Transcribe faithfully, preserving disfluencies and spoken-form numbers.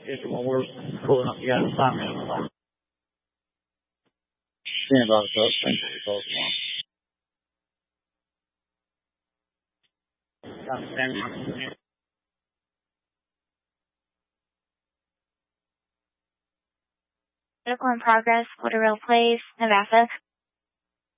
It's when we're pulling up. You got to stop me. Stand by the boat. Thank you for both one. Medical in progress, Waterville Place, Navassa.